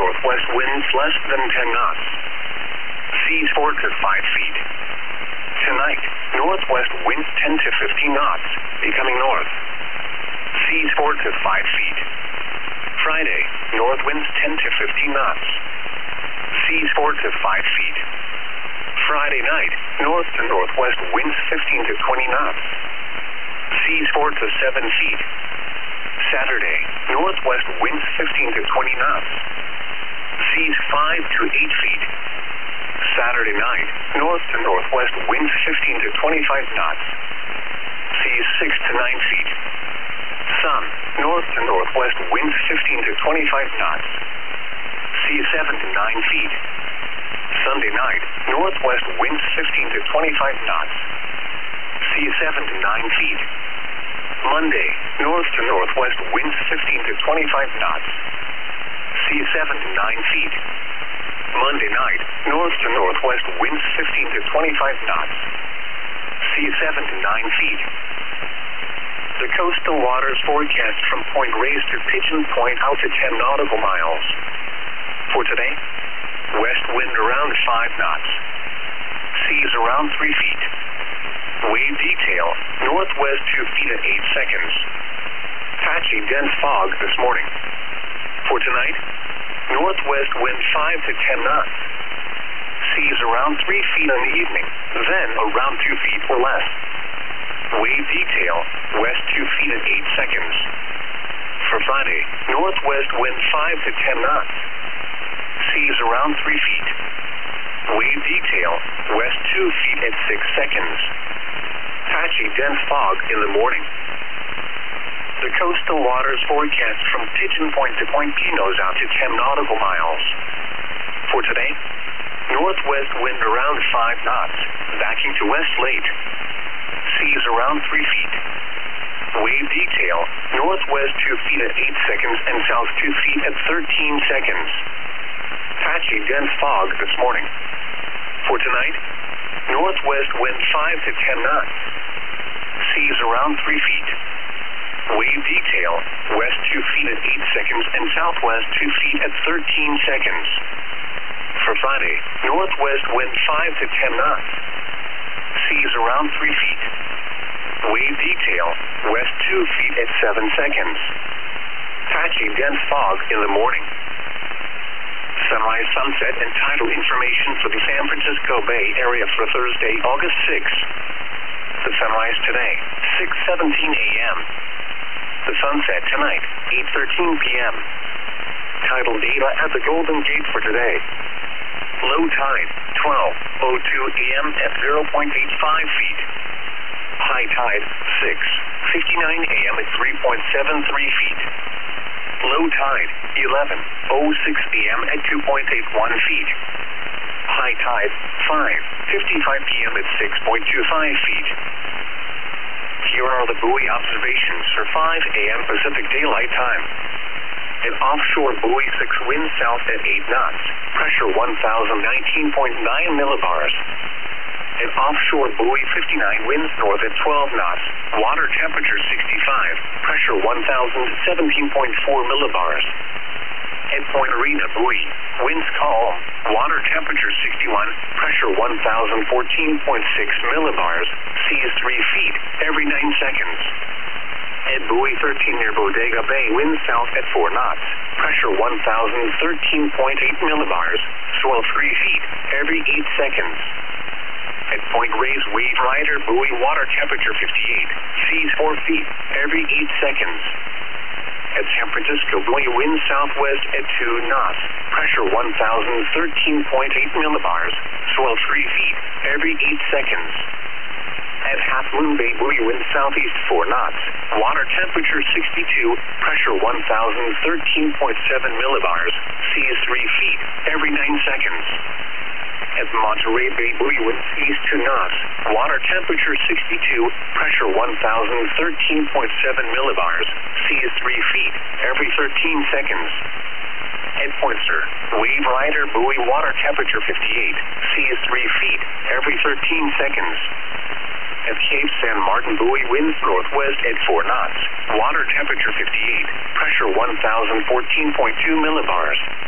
northwest winds less than 10 knots. Seas 4 to 5 feet. Tonight, northwest winds 10 to 15 knots, becoming north. Seas 4 to 5 feet. Friday, north winds 10 to 15 knots. Seas 4 to 5 feet. Friday night, north to northwest winds 15 to 20 knots. Seas 4 to 7 feet. Saturday, northwest winds 15 to 20 knots. Seas 5 to 8 feet. Saturday night, north to northwest winds 15 to 25 knots. Seas 6 to 9 feet. Sun, north to northwest winds 15 to 25 knots. Seas 7 to 9 feet. Sunday night, northwest winds 15 to 25 knots. Seas 7 to 9 feet. Monday, north to northwest winds 15 to 25 knots. Seas 7 to 9 feet. Monday night, north to northwest winds 15 to 25 knots. Seas 7 to 9 feet. The coastal waters forecast from Point Reyes to Pigeon Point out to 10 nautical miles. For today, west wind around 5 knots. Seas around 3 feet. Wave detail, northwest 2 feet at 8 seconds. Patchy dense fog this morning. For tonight, northwest wind 5 to 10 knots. Seas around 3 feet in the evening, then around 2 feet or less. Wave detail, west 2 feet at 8 seconds. For Friday, northwest wind 5 to 10 knots. Seas around 3 feet. Wave detail, west 2 feet at 6 seconds. Patchy dense fog in the morning. The coastal waters forecast from Pigeon Point to Point Pinos out to 10 nautical miles. For today, northwest wind around 5 knots, backing to west late. Seas around 3 feet. Wave detail, northwest 2 feet at 8 seconds and south 2 feet at 13 seconds. Patchy dense fog this morning. For tonight, northwest wind 5 to 10 knots. Seas around 3 feet. Wave detail, west 2 feet at 8 seconds and southwest 2 feet at 13 seconds. For Friday, northwest wind 5 to 10 knots. Seas around 3 feet. Wave detail, west 2 feet at 7 seconds. Patchy dense fog in the morning. Sunrise, sunset, and tidal information for the San Francisco Bay Area for Thursday, August 6th. The sunrise today, 6:17 a.m. The sunset tonight, 8:13 p.m. Tidal data at the Golden Gate for today. Low tide, 12:02 a.m. at 0.85 feet. High tide, 6:59 a.m. at 3.73 feet. Low tide, 11:06 p.m. at 2.81 feet. High tide, 5:55 p.m. at 6.25 feet. Here are the buoy observations for 5 a.m. Pacific Daylight Time. An offshore buoy 6 winds south at 8 knots, pressure 1,019.9 millibars. An offshore buoy 59 winds north at 12 knots, water temperature 65, pressure 1,017.4 millibars. At Point Arena buoy, winds calm, water temperature 61, pressure 1,014.6 millibars, seas 3 feet every 9 seconds. At buoy 13 near Bodega Bay, winds south at 4 knots, pressure 1,013.8 millibars, swell 3 feet every 8 seconds. At Point Reyes Wave Rider buoy, water temperature 58, seas 4 feet every 8 seconds. At San Francisco buoy, winds southwest at 2 knots, pressure 1,013.8 millibars, swell 3 feet every 8 seconds. At Half Moon Bay buoy, winds southeast 4 knots, water temperature 62, pressure 1,013.7 millibars, seas 3 feet every 9 seconds. At Monterey Bay buoy, winds east 2 knots, water temperature 62, pressure 1,013.7 millibars, seas 3 feet every 13 seconds. At Point Sur, Wave Rider buoy, water temperature 58, seas 3 feet every 13 seconds. At Cape San Martin buoy, winds northwest at 4 knots, water temperature 58, pressure 1,014.2 millibars.